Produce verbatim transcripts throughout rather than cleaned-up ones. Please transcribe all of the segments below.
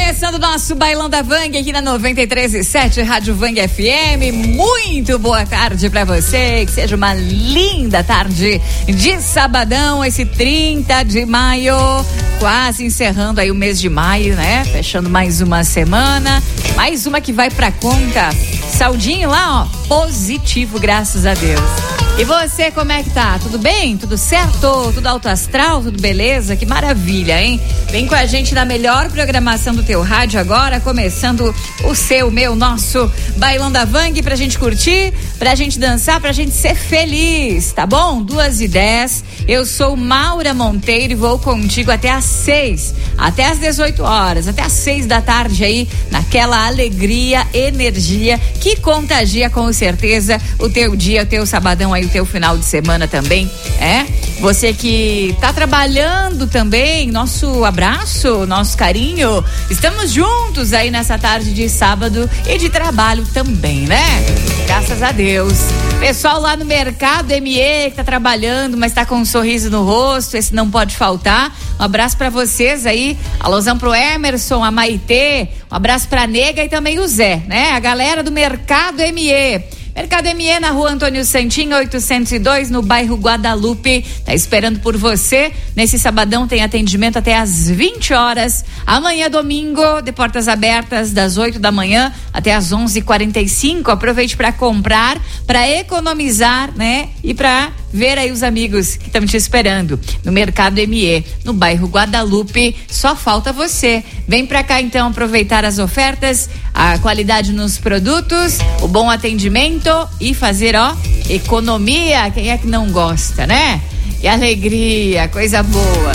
Começando o nosso Bailão da Vang aqui na noventa e três ponto sete, Rádio Vang F M. Muito boa tarde pra você, que seja uma linda tarde de sabadão, esse trinta de maio, quase encerrando aí o mês de maio, né? Fechando mais uma semana, mais uma que vai pra conta. Saldinho lá, ó, positivo, graças a Deus. E você, como é que tá? Tudo bem? Tudo certo? Tudo alto astral? Tudo beleza? Que maravilha, hein? Vem com a gente na melhor programação do teu rádio agora, começando o seu, meu, nosso Bailão da Vang, pra gente curtir, pra gente dançar, pra gente ser feliz, tá bom? Duas e dez, eu sou Maura Monteiro e vou contigo até às seis, até às dezoito horas, até às seis da tarde aí, naquela alegria, energia que contagia com certeza o teu dia, o teu sabadão aí, o teu final de semana também, é? Você que tá trabalhando também, nosso abraço, nosso carinho, estamos juntos aí nessa tarde de sábado e de trabalho também, né? Graças a Deus. Pessoal lá no Mercado M E que tá trabalhando, mas tá com um sorriso no rosto, esse não pode faltar. Um abraço pra vocês aí, alusão pro Emerson, a Maitê, um abraço pra Nega e também o Zé, né? A galera do Mercado M E. Mercado M E na rua Antônio Santinho, oitocentos e dois, no bairro Guadalupe. Tá esperando por você. Nesse sabadão tem atendimento até às vinte horas. Amanhã, domingo, de portas abertas, das oito da manhã até às onze e quarenta e cinco. Aproveite para comprar, para economizar, né? E para ver aí os amigos que estão te esperando no Mercado M E, no bairro Guadalupe. Só falta você. Vem pra cá então aproveitar as ofertas, a qualidade nos produtos, o bom atendimento e fazer, ó, economia. Quem é que não gosta, né? Que alegria, coisa boa.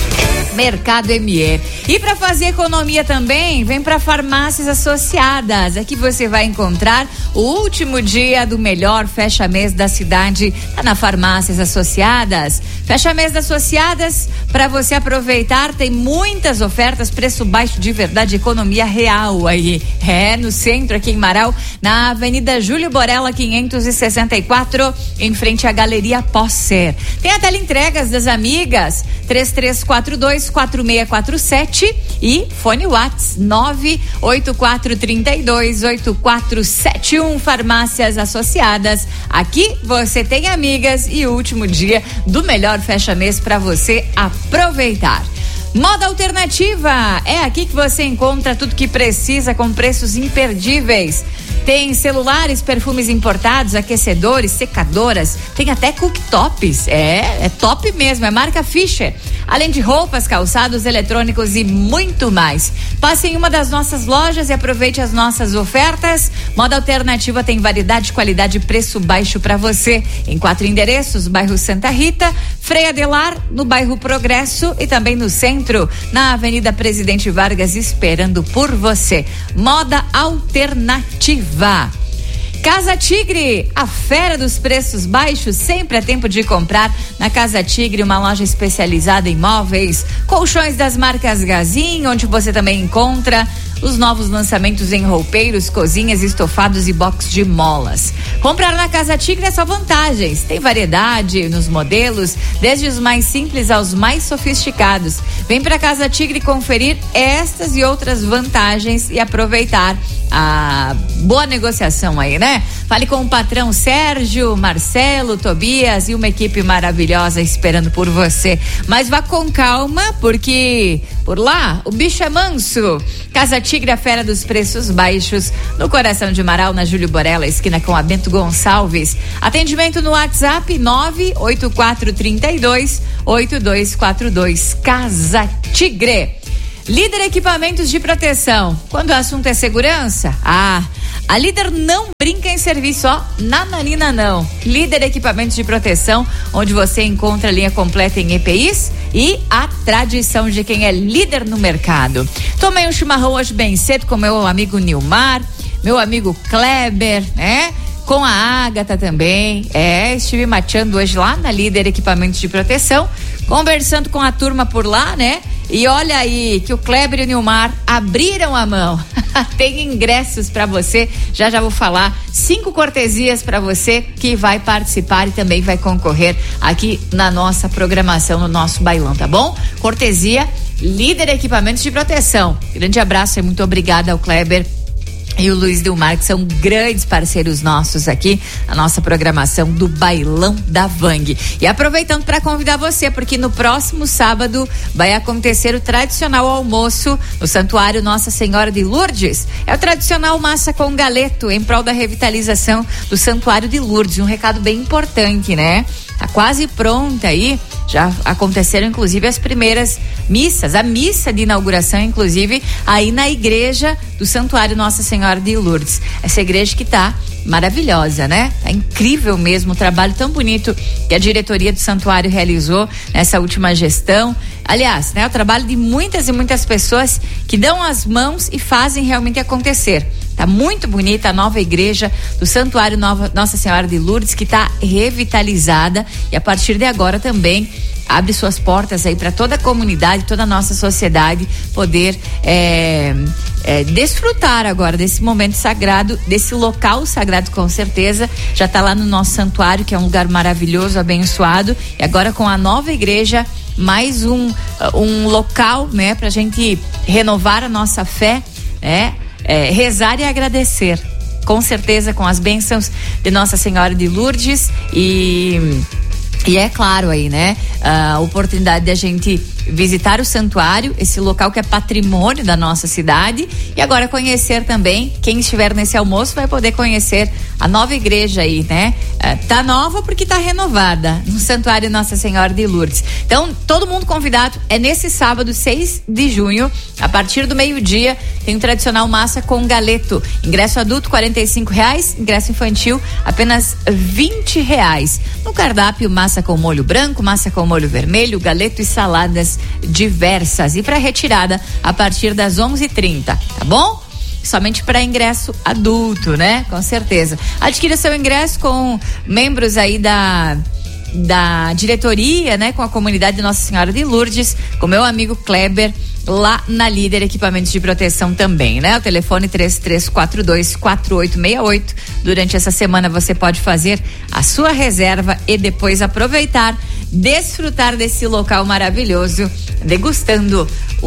Mercado M E. E para fazer economia também, vem para Farmácias Associadas. Aqui você vai encontrar o último dia do melhor fecha-mês da cidade, tá na Farmácias Associadas. Fecha-mês das Associadas, para você aproveitar, tem muitas ofertas, preço baixo de verdade, economia real aí. É, no centro aqui em Marau, na Avenida Júlio Borella, quinhentos e sessenta e quatro, em frente à Galeria Posser. Tem a teleentregas das amigas, três três quatro dois, quatro seis quatro sete e fone Whats nove oito quatro três dois oito quatro sete um. Farmácias Associadas. Aqui você tem amigas e o último dia do melhor fecha-mês para você aproveitar. Moda Alternativa, é aqui que você encontra tudo que precisa com preços imperdíveis. Tem celulares, perfumes importados, aquecedores, secadoras, tem até cooktops, é, é top mesmo, é marca Fischer. Além de roupas, calçados, eletrônicos e muito mais. Passe em uma das nossas lojas e aproveite as nossas ofertas. Moda Alternativa tem variedade, qualidade e preço baixo para você. Em quatro endereços, bairro Santa Rita, Frei Adelar, no bairro Progresso e também no centro, na Avenida Presidente Vargas, esperando por você. Moda Alternativa. Casa Tigre, a fera dos preços baixos, sempre é tempo de comprar na Casa Tigre, uma loja especializada em móveis, colchões das marcas Gazin, onde você também encontra os novos lançamentos em roupeiros, cozinhas, estofados e box de molas. Comprar na Casa Tigre é só vantagens. Tem variedade nos modelos, desde os mais simples aos mais sofisticados. Vem pra Casa Tigre conferir estas e outras vantagens e aproveitar a boa negociação aí, né? Fale com o patrão Sérgio, Marcelo, Tobias e uma equipe maravilhosa esperando por você. Mas vá com calma, porque por lá o bicho é manso. Casa Tigre, a fera dos preços baixos, no coração de Marau, na Júlio Borella, esquina com a Bento Gonçalves. Atendimento no WhatsApp nove oito quatro três dois oito dois quatro dois. Casa Tigre. Líder Equipamentos de Proteção. Quando o assunto é segurança, ah, a Líder não brinca em serviço, ó, nananina não. Líder Equipamentos de Proteção, onde você encontra a linha completa em E P Is e a tradição de quem é líder no mercado. Tomei um chimarrão hoje bem cedo com meu amigo Nilmar, meu amigo Kleber, né? Com a Ágata também, é, estive mateando hoje lá na Líder Equipamentos de Proteção, conversando com a turma por lá, né? E olha aí que o Kleber e o Nilmar abriram a mão. Tem ingressos para você, já já vou falar, cinco cortesias para você que vai participar e também vai concorrer aqui na nossa programação, no nosso bailão, tá bom? Cortesia Líder Equipamentos de Proteção. Grande abraço e muito obrigada ao Kleber e o Luiz Dilmar, que são grandes parceiros nossos aqui, a nossa programação do Bailão da Vang. E aproveitando para convidar você, porque no próximo sábado vai acontecer o tradicional almoço no Santuário Nossa Senhora de Lourdes. É o tradicional massa com galeto em prol da revitalização do Santuário de Lourdes. Um recado bem importante, né? Tá quase pronta aí. Já aconteceram, inclusive, as primeiras missas, a missa de inauguração, inclusive, aí na igreja do Santuário Nossa Senhora de Lourdes. Essa igreja que tá maravilhosa, né? Tá incrível mesmo, o trabalho tão bonito que a diretoria do santuário realizou nessa última gestão. Aliás, né? O trabalho de muitas e muitas pessoas que dão as mãos e fazem realmente acontecer. Tá muito bonita a nova igreja do Santuário Nova, Nossa Senhora de Lourdes, que tá revitalizada e a partir de agora também abre suas portas aí para toda a comunidade, toda a nossa sociedade poder é, é, desfrutar agora desse momento sagrado, desse local sagrado, com certeza. Já tá lá no nosso santuário, que é um lugar maravilhoso, abençoado, e agora com a nova igreja, mais um, um local, né, pra gente renovar a nossa fé, né? É, rezar e agradecer, com certeza, com as bênçãos de Nossa Senhora de Lourdes e e é claro aí, né, a oportunidade de a gente visitar o santuário, esse local que é patrimônio da nossa cidade, e agora conhecer também, quem estiver nesse almoço vai poder conhecer a nova igreja aí, né? É, tá nova porque tá renovada no Santuário Nossa Senhora de Lourdes. Então, todo mundo convidado, é nesse sábado, seis de junho, a partir do meio-dia, tem o tradicional massa com galeto. Ingresso adulto, quarenta e cinco reais, ingresso infantil, apenas vinte reais. No cardápio, massa com molho branco, massa com molho vermelho, galeto e saladas diversas. E para retirada a partir das onze e trinta, tá bom? Somente para ingresso adulto, né? Com certeza. Adquira seu ingresso com membros aí da da diretoria, né? Com a comunidade de Nossa Senhora de Lourdes, com meu amigo Kleber, lá na Líder Equipamentos de Proteção também, né? O telefone três três quatro dois, quatro oito seis oito. Durante essa semana você pode fazer a sua reserva e depois aproveitar, desfrutar desse local maravilhoso, degustando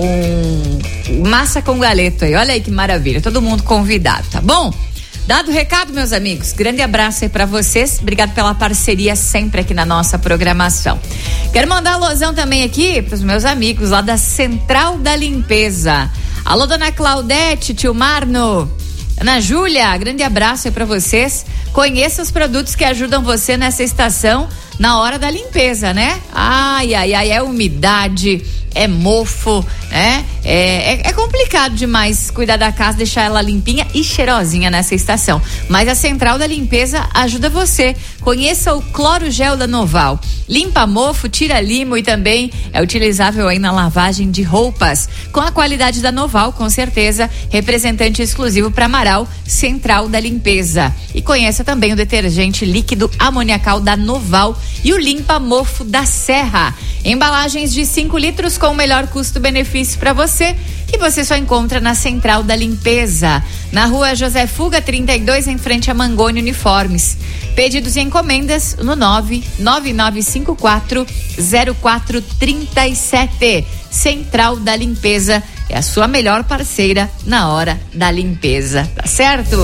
um massa com galeto aí. Olha aí que maravilha, todo mundo convidado, tá bom? Dado o recado, meus amigos, grande abraço aí pra vocês, obrigado pela parceria sempre aqui na nossa programação. Quero mandar um alôzão também aqui pros meus amigos lá da Central da Limpeza. Alô, dona Claudete, tio Marno, Ana Júlia, grande abraço aí pra vocês. Conheça os produtos que ajudam você nessa estação na hora da limpeza, né? Ai, ai, ai, é umidade, é mofo, né? É, é, é complicado demais cuidar da casa, deixar ela limpinha e cheirosinha nessa estação. Mas a Central da Limpeza ajuda você. Conheça o Cloro Gel da Noval. Limpa mofo, tira limo e também é utilizável aí na lavagem de roupas. Com a qualidade da Noval, com certeza, representante exclusivo para Amaral, Central da Limpeza. E conheça também o detergente líquido amoniacal da Noval e o limpa mofo da Serra. Embalagens de cinco litros com o melhor custo-benefício para você, que você só encontra na Central da Limpeza, na rua José Fuga trinta e dois, em frente a Mangoni Uniformes. Pedidos e encomendas no nove nove nove cinco quatro zero quatro três sete. Central da Limpeza é a sua melhor parceira na hora da limpeza, tá certo?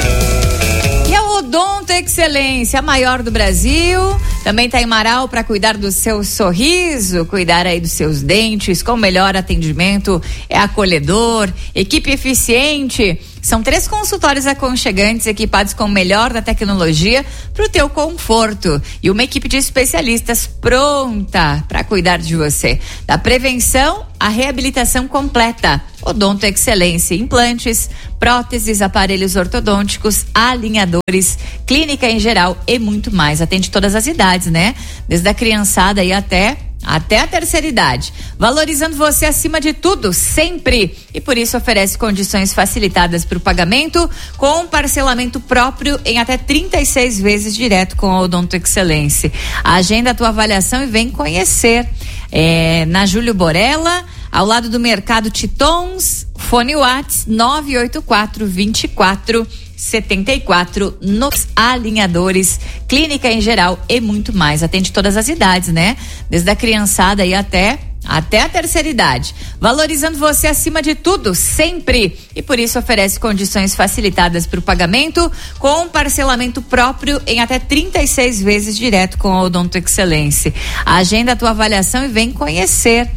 E a Odonto Excelência, a maior do Brasil, também está em Amaral para cuidar do seu sorriso, cuidar aí dos seus dentes, com o melhor atendimento, é acolhedor, equipe eficiente. São três consultórios aconchegantes equipados com o melhor da tecnologia para o teu conforto e uma equipe de especialistas pronta para cuidar de você. Da prevenção à reabilitação completa. Odonto Excelência, implantes, próteses, aparelhos ortodônticos, alinhadores, clínica em geral e muito mais. Atende todas as idades, né? Desde a criançada e até Até a terceira idade, valorizando você acima de tudo, sempre, e por isso oferece condições facilitadas para o pagamento, com parcelamento próprio em até trinta e seis vezes direto com a Odonto Excelência. Agenda a tua avaliação e vem conhecer. É, na Júlio Borella, ao lado do Mercado Titons, fone Whats nove oito quatro, vinte e quatro, setenta e quatro, nos alinhadores, clínica em geral e muito mais. Atende todas as idades, né? Desde a criançada e até até a terceira idade, valorizando você acima de tudo, sempre. E por isso oferece condições facilitadas para o pagamento, com parcelamento próprio em até trinta e seis vezes direto com a Odonto Excelência. Agenda a tua avaliação e vem conhecer.